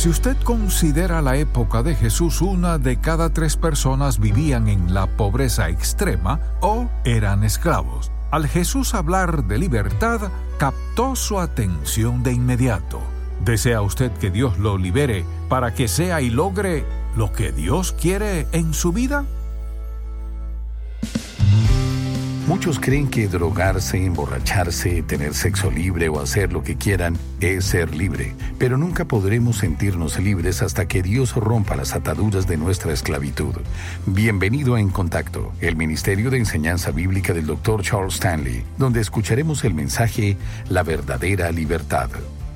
Si usted considera la época de Jesús, 1 de cada 3 personas vivían en la pobreza extrema o eran esclavos. Al Jesús hablar de libertad, captó su atención de inmediato. ¿Desea usted que Dios lo libere para que sea y logre lo que Dios quiere en su vida? Muchos creen que drogarse, emborracharse, tener sexo libre o hacer lo que quieran es ser libre, pero nunca podremos sentirnos libres hasta que Dios rompa las ataduras de nuestra esclavitud. Bienvenido a En Contacto, el Ministerio de Enseñanza Bíblica del Dr. Charles Stanley, donde escucharemos el mensaje La verdadera libertad.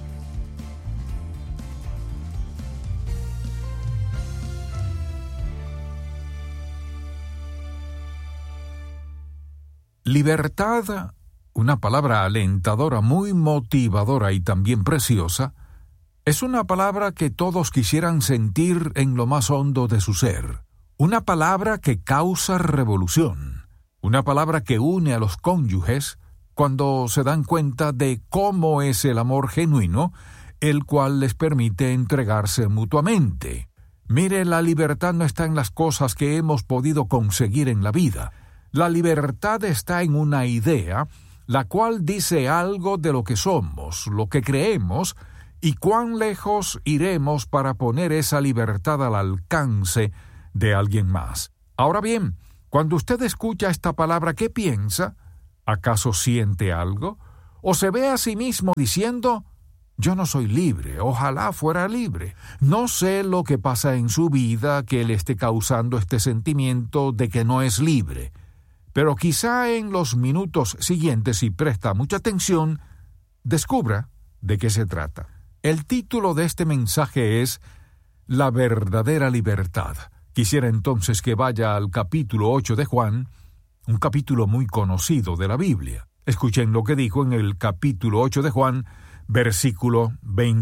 Libertad, una palabra alentadora, muy motivadora y también preciosa, es una palabra que todos quisieran sentir en lo más hondo de su ser. Una palabra que causa revolución. Una palabra que une a los cónyuges cuando se dan cuenta de cómo es el amor genuino, el cual les permite entregarse mutuamente. Mire, la libertad no está en las cosas que hemos podido conseguir en la vida. La libertad está en una idea, la cual dice algo de lo que somos, lo que creemos, y cuán lejos iremos para poner esa libertad al alcance de alguien más. Ahora bien, cuando usted escucha esta palabra, ¿qué piensa? ¿Acaso siente algo? ¿O se ve a sí mismo diciendo, yo no soy libre, ojalá fuera libre? No sé lo que pasa en su vida que le esté causando este sentimiento de que no es libre. Pero quizá en los minutos siguientes, si presta mucha atención, descubra de qué se trata. El título de este mensaje es La verdadera libertad. Quisiera entonces que vaya al capítulo 8 de Juan, un capítulo muy conocido de la Biblia. Escuchen lo que dijo en el capítulo 8 de Juan, versículo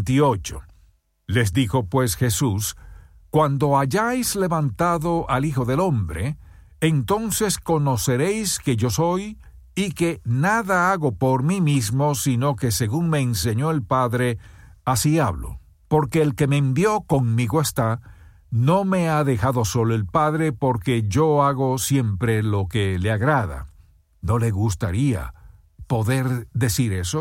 28. Les dijo pues Jesús, cuando hayáis levantado al Hijo del Hombre, entonces conoceréis que yo soy, y que nada hago por mí mismo, sino que según me enseñó el Padre, así hablo. Porque el que me envió conmigo está, no me ha dejado solo el Padre, porque yo hago siempre lo que le agrada. ¿No le gustaría poder decir eso?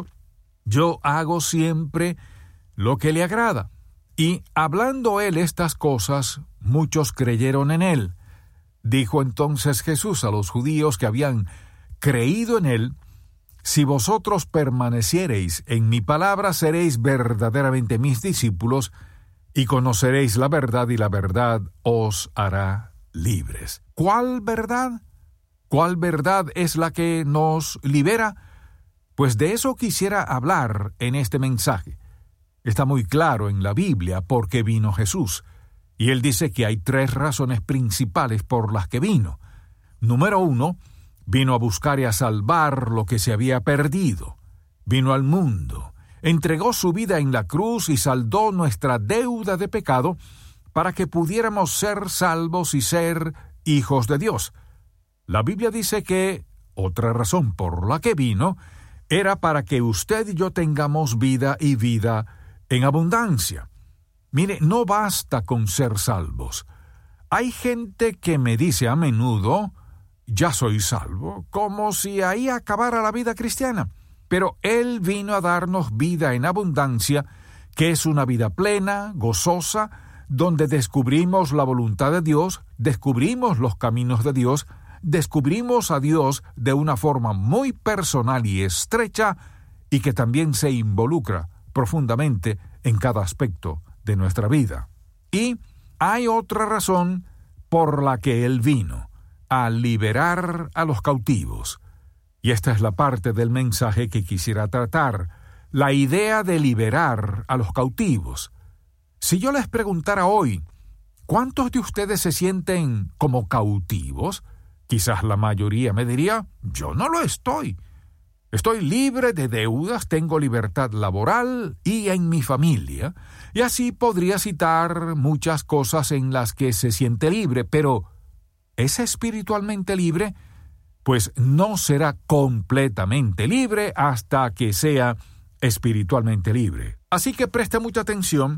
Yo hago siempre lo que le agrada. Y hablando él estas cosas, muchos creyeron en él. Dijo entonces Jesús a los judíos que habían creído en él, si vosotros permaneciereis en mi palabra, seréis verdaderamente mis discípulos, y conoceréis la verdad, y la verdad os hará libres. ¿Cuál verdad? ¿Cuál verdad es la que nos libera? Pues de eso quisiera hablar en este mensaje. Está muy claro en la Biblia por qué vino Jesús. Y él dice que hay 3 razones principales por las que vino. Número 1, vino a buscar y a salvar lo que se había perdido. Vino al mundo, entregó su vida en la cruz y saldó nuestra deuda de pecado para que pudiéramos ser salvos y ser hijos de Dios. La Biblia dice que otra razón por la que vino era para que usted y yo tengamos vida y vida en abundancia. Mire, no basta con ser salvos. Hay gente que me dice a menudo, ya soy salvo, como si ahí acabara la vida cristiana. Pero Él vino a darnos vida en abundancia, que es una vida plena, gozosa, donde descubrimos la voluntad de Dios, descubrimos los caminos de Dios, descubrimos a Dios de una forma muy personal y estrecha, y que también se involucra profundamente en cada aspecto de nuestra vida. Y hay otra razón por la que Él vino, a liberar a los cautivos. Y esta es la parte del mensaje que quisiera tratar, la idea de liberar a los cautivos. Si yo les preguntara hoy, ¿cuántos de ustedes se sienten como cautivos? Quizás la mayoría me diría, yo no lo estoy. Estoy libre de deudas, tengo libertad laboral y en mi familia, y así podría citar muchas cosas en las que se siente libre, pero ¿es espiritualmente libre? Pues no será completamente libre hasta que sea espiritualmente libre. Así que preste mucha atención,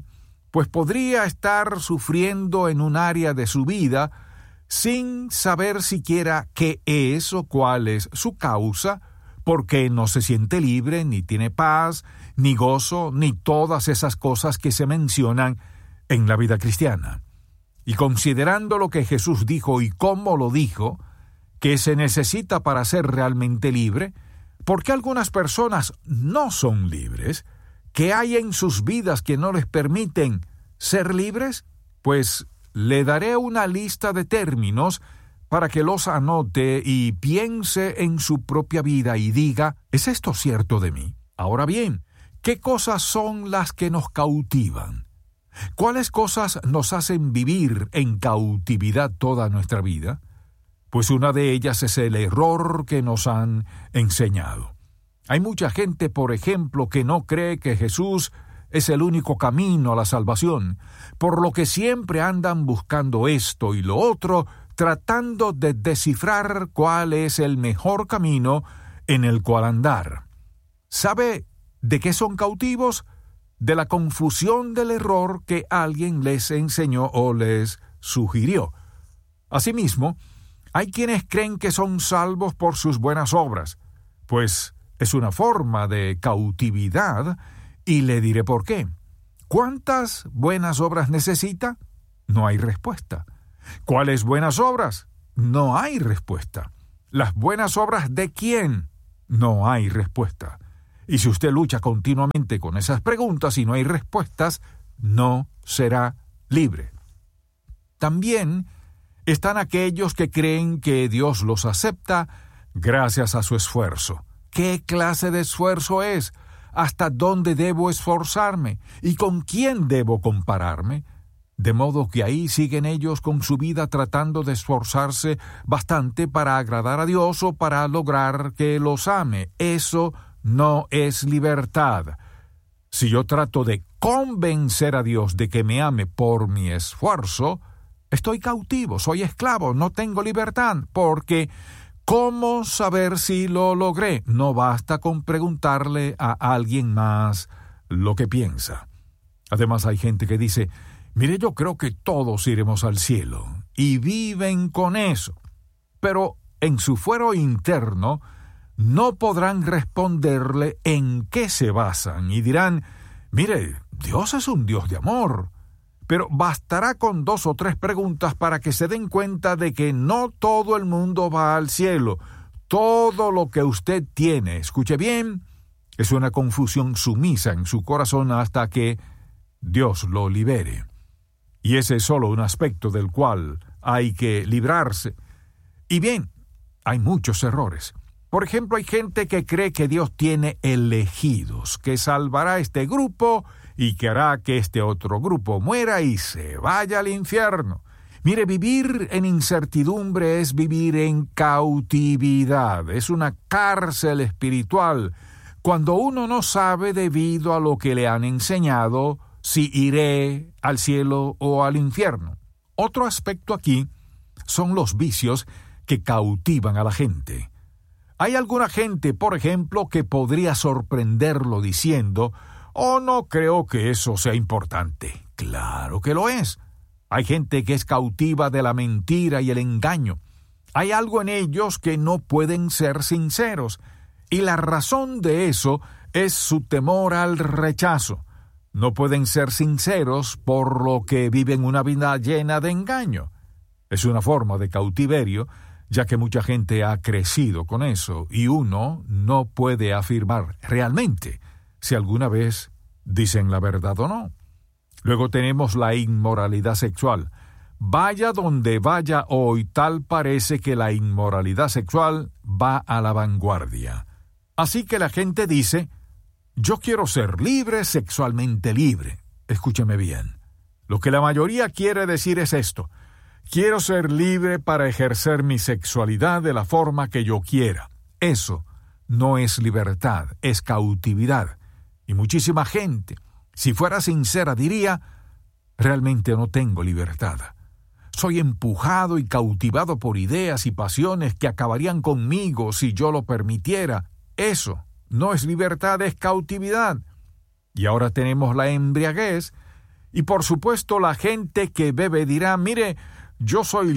pues podría estar sufriendo en un área de su vida sin saber siquiera qué es o cuál es su causa, porque no se siente libre, ni tiene paz, ni gozo, ni todas esas cosas que se mencionan en la vida cristiana. Y considerando lo que Jesús dijo y cómo lo dijo, que se necesita para ser realmente libre, ¿por qué algunas personas no son libres? ¿Qué hay en sus vidas que no les permiten ser libres? Pues le daré una lista de términos para que los anote y piense en su propia vida y diga, ¿es esto cierto de mí? Ahora bien, ¿qué cosas son las que nos cautivan? ¿Cuáles cosas nos hacen vivir en cautividad toda nuestra vida? Pues una de ellas es el error que nos han enseñado. Hay mucha gente, por ejemplo, que no cree que Jesús es el único camino a la salvación, por lo que siempre andan buscando esto y lo otro, tratando de descifrar cuál es el mejor camino en el cual andar. ¿Sabe de qué son cautivos? De la confusión del error que alguien les enseñó o les sugirió. Asimismo, hay quienes creen que son salvos por sus buenas obras, pues es una forma de cautividad, y le diré por qué. ¿Cuántas buenas obras necesita? No hay respuesta. ¿Cuáles buenas obras? No hay respuesta. ¿Las buenas obras de quién? No hay respuesta. Y si usted lucha continuamente con esas preguntas y no hay respuestas, no será libre. También están aquellos que creen que Dios los acepta gracias a su esfuerzo. ¿Qué clase de esfuerzo es? ¿Hasta dónde debo esforzarme? ¿Y con quién debo compararme? De modo que ahí siguen ellos con su vida tratando de esforzarse bastante para agradar a Dios o para lograr que los ame. Eso no es libertad. Si yo trato de convencer a Dios de que me ame por mi esfuerzo, estoy cautivo, soy esclavo, no tengo libertad, porque ¿cómo saber si lo logré? No basta con preguntarle a alguien más lo que piensa. Además hay gente que dice, mire, yo creo que todos iremos al cielo, y viven con eso. Pero en su fuero interno no podrán responderle en qué se basan, y dirán, mire, Dios es un Dios de amor. Pero bastará con 2 o 3 preguntas para que se den cuenta de que no todo el mundo va al cielo. Todo lo que usted tiene, escuche bien, es una confusión sumisa en su corazón hasta que Dios lo libere. Y ese es solo un aspecto del cual hay que librarse. Y bien, hay muchos errores. Por ejemplo, hay gente que cree que Dios tiene elegidos, que salvará a este grupo y que hará que este otro grupo muera y se vaya al infierno. Mire, vivir en incertidumbre es vivir en cautividad, es una cárcel espiritual, cuando uno no sabe debido a lo que le han enseñado si iré al cielo o al infierno. Otro aspecto aquí son los vicios que cautivan a la gente. Hay alguna gente, por ejemplo, que podría sorprenderlo diciendo, «Oh, no creo que eso sea importante». Claro que lo es. Hay gente que es cautiva de la mentira y el engaño. Hay algo en ellos que no pueden ser sinceros, y la razón de eso es su temor al rechazo. No pueden ser sinceros por lo que viven una vida llena de engaño. Es una forma de cautiverio, ya que mucha gente ha crecido con eso, y uno no puede afirmar realmente si alguna vez dicen la verdad o no. Luego tenemos la inmoralidad sexual. Vaya donde vaya hoy, tal parece que la inmoralidad sexual va a la vanguardia. Así que la gente dice, yo quiero ser libre, sexualmente libre. Escúcheme bien. Lo que la mayoría quiere decir es esto. Quiero ser libre para ejercer mi sexualidad de la forma que yo quiera. Eso no es libertad, es cautividad. Y muchísima gente, si fuera sincera, diría, realmente no tengo libertad. Soy empujado y cautivado por ideas y pasiones que acabarían conmigo si yo lo permitiera. Eso no es libertad, es cautividad. Y ahora tenemos la embriaguez, Y por supuesto la gente que bebe dirá, mire, yo soy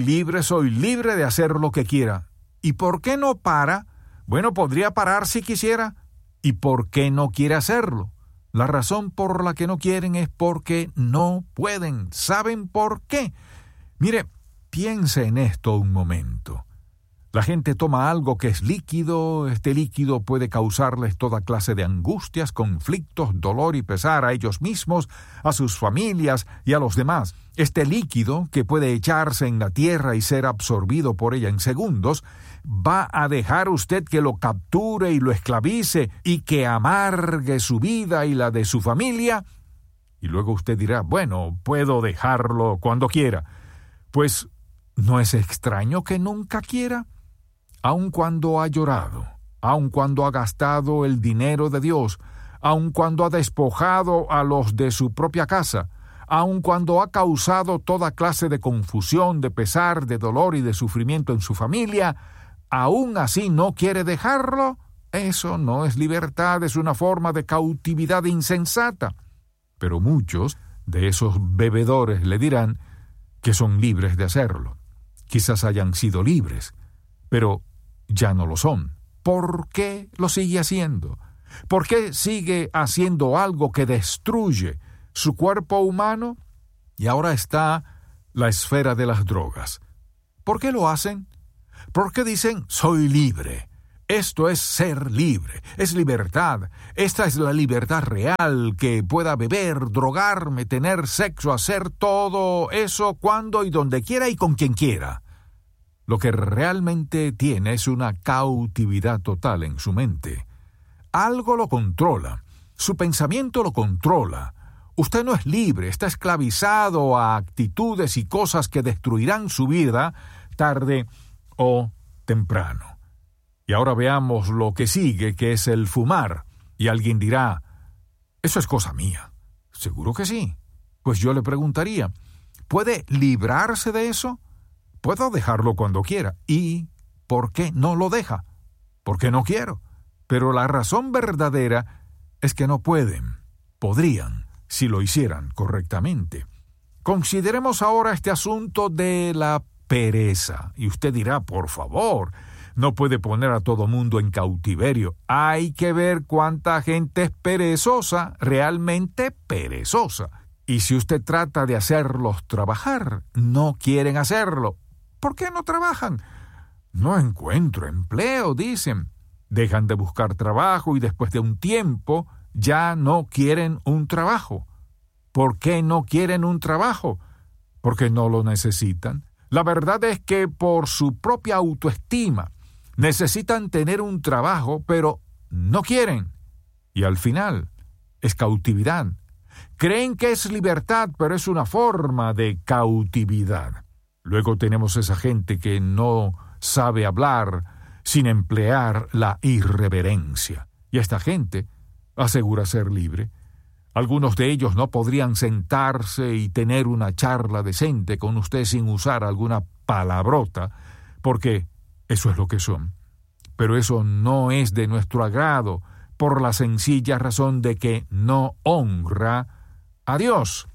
libre de hacer lo que quiera. ¿Y por qué no para? Bueno, podría parar si quisiera. ¿Y por qué no quiere hacerlo? La razón por la que no quieren es porque no pueden. ¿Saben por qué? Mire, piense en esto un momento. La gente toma algo que es líquido. Este líquido puede causarles toda clase de angustias, conflictos, dolor y pesar a ellos mismos, a sus familias y a los demás. Este líquido, que puede echarse en la tierra y ser absorbido por ella en segundos, va a dejar usted que lo capture y lo esclavice y que amargue su vida y la de su familia. Y luego usted dirá, bueno, puedo dejarlo cuando quiera. Pues, ¿no es extraño que nunca quiera? Aun cuando ha llorado, aun cuando ha gastado el dinero de Dios, aun cuando ha despojado a los de su propia casa, aun cuando ha causado toda clase de confusión, de pesar, de dolor y de sufrimiento en su familia, aún así no quiere dejarlo. Eso no es libertad, es una forma de cautividad insensata. Pero muchos de esos bebedores le dirán que son libres de hacerlo. Quizás hayan sido libres, pero ya no lo son. ¿Por qué lo sigue haciendo? ¿Por qué sigue haciendo algo que destruye su cuerpo humano? Y ahora está la esfera de las drogas. ¿Por qué lo hacen? Porque dicen, soy libre. Esto es ser libre, es libertad. Esta es la libertad real, que pueda beber, drogarme, tener sexo, hacer todo eso cuando y donde quiera y con quien quiera. Lo que realmente tiene es una cautividad total en su mente. Algo lo controla, su pensamiento lo controla. Usted no es libre, está esclavizado a actitudes y cosas que destruirán su vida tarde o temprano. Y ahora veamos lo que sigue, que es el fumar. Y alguien dirá, eso es cosa mía. ¿Seguro que sí? Pues yo le preguntaría, ¿puede librarse de eso? Puedo dejarlo cuando quiera. ¿Y por qué no lo deja? Porque no quiero. Pero la razón verdadera es que no pueden. Podrían, si lo hicieran correctamente. Consideremos ahora este asunto de la pereza. Y usted dirá, por favor, no puede poner a todo mundo en cautiverio. Hay que ver cuánta gente es perezosa, realmente perezosa. Y si usted trata de hacerlos trabajar, no quieren hacerlo. ¿Por qué no trabajan? No encuentro empleo, dicen. Dejan de buscar trabajo y después de un tiempo ya no quieren un trabajo. ¿Por qué no quieren un trabajo? Porque no lo necesitan. La verdad es que por su propia autoestima necesitan tener un trabajo, pero no quieren. Y al final es cautividad. Creen que es libertad, pero es una forma de cautividad. Luego tenemos esa gente que no sabe hablar sin emplear la irreverencia. Y esta gente asegura ser libre. Algunos de ellos no podrían sentarse y tener una charla decente con usted sin usar alguna palabrota, porque eso es lo que son. Pero eso no es de nuestro agrado, por la sencilla razón de que no honra a Dios.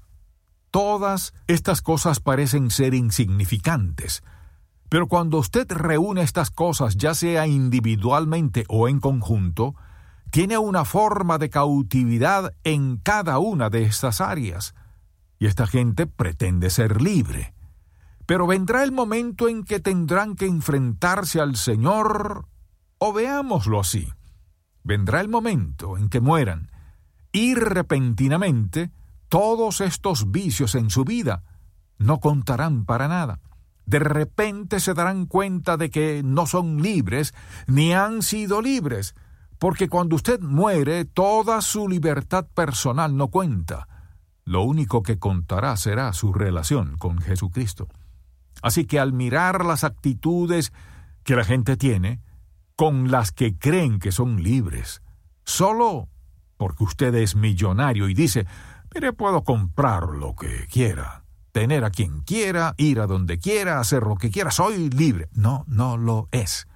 Todas estas cosas parecen ser insignificantes, pero cuando usted reúne estas cosas, ya sea individualmente o en conjunto, tiene una forma de cautividad en cada una de estas áreas. Y esta gente pretende ser libre. Pero vendrá el momento en que tendrán que enfrentarse al Señor, o veámoslo así. Vendrá el momento en que mueran, y repentinamente todos estos vicios en su vida no contarán para nada. De repente se darán cuenta de que no son libres, ni han sido libres, porque cuando usted muere, toda su libertad personal no cuenta. Lo único que contará será su relación con Jesucristo. Así que al mirar las actitudes que la gente tiene, con las que creen que son libres, solo porque usted es millonario y dice, mire, puedo comprar lo que quiera, tener a quien quiera, ir a donde quiera, hacer lo que quiera, soy libre. No, no lo es.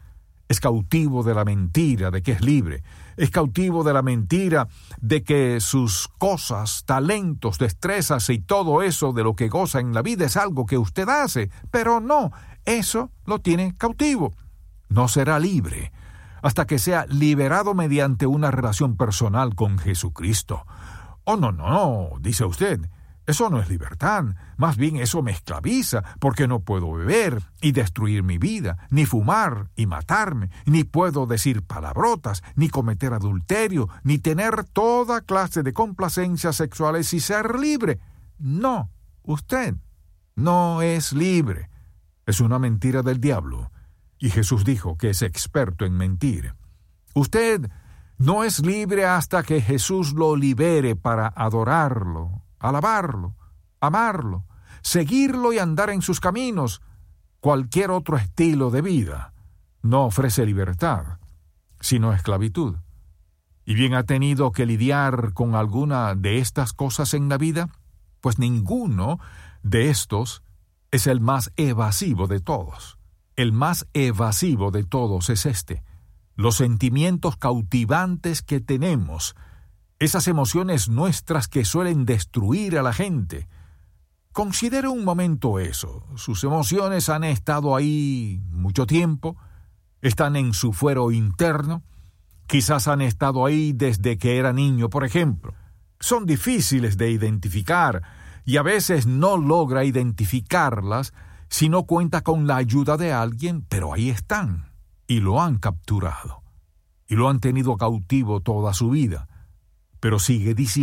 Es cautivo de la mentira de que es libre. Es cautivo de la mentira de que sus cosas, talentos, destrezas y todo eso de lo que goza en la vida es algo que usted hace. Pero no, eso lo tiene cautivo. No será libre hasta que sea liberado mediante una relación personal con Jesucristo. Oh, no, dice usted. Eso no es libertad, más bien eso me esclaviza, porque no puedo beber y destruir mi vida, ni fumar y matarme, ni puedo decir palabrotas, ni cometer adulterio, ni tener toda clase de complacencias sexuales y ser libre. No, usted no es libre. Es una mentira del diablo, y Jesús dijo que es experto en mentir. Usted no es libre hasta que Jesús lo libere para adorarlo, alabarlo, amarlo, seguirlo y andar en sus caminos. Cualquier otro estilo de vida no ofrece libertad, sino esclavitud. ¿Y bien ha tenido que lidiar con alguna de estas cosas en la vida? Pues ninguno de estos es el más evasivo de todos. El más evasivo de todos es este: los sentimientos cautivantes que tenemos, esas emociones nuestras que suelen destruir a la gente. Considere un momento eso. Sus emociones han estado ahí mucho tiempo, están en su fuero interno, quizás han estado ahí desde que era niño, por ejemplo. Son difíciles de identificar y a veces no logra identificarlas si no cuenta con la ayuda de alguien, pero ahí están y lo han capturado y lo han tenido cautivo toda su vida. Pero sigue diciendo